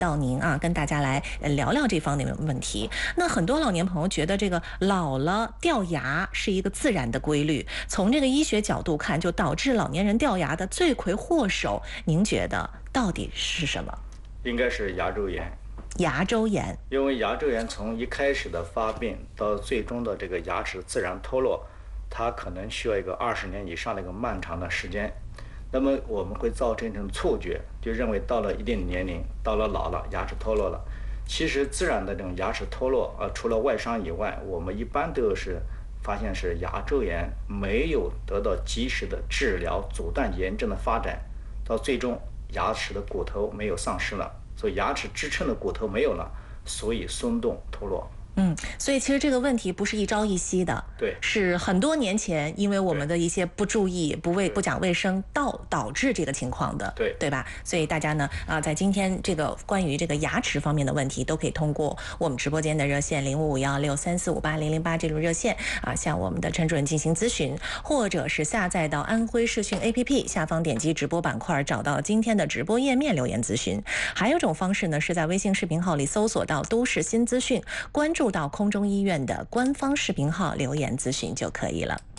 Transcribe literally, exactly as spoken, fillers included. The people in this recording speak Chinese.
到您啊，跟大家来聊聊这方面的问题。那很多老年朋友觉得这个老了掉牙是一个自然的规律，从这个医学角度看，就导致老年人掉牙的罪魁祸首，您觉得到底是什么？ 应该是牙周炎。 牙周炎， 因为牙周炎从一开始的发病到最终的这个牙齿自然脱落，它可能需要一个二十年以上的一个漫长的时间。那么我们会造成一种错觉，就认为到了一定年龄，到了老了，牙齿脱落了。其实自然的这种牙齿脱落，呃，除了外伤以外，我们一般都是发现是牙周炎没有得到及时的治疗，阻断炎症的发展，到最终牙齿的骨头没有丧失了，所以牙齿支撑的骨头没有了，所以松动脱落。 嗯，所以其实这个问题不是一朝一夕的， 对， 是很多年前因为我们的一些不注意、不卫、不讲卫生导导致这个情况的， 对， 对吧？所以大家呢啊，在今天这个关于这个牙齿方面的问题，都可以通过我们直播间的热线零五五幺六三四五八零零八这种热线啊，向我们的陈主任进行咨询，或者是下载到安徽视讯 A P P 下方点击直播板块，找到今天的直播页面留言咨询。还有一种方式呢，是在微信视频号里搜索到都市新资讯，关注到空中医院的官方视频号留言咨询就可以了。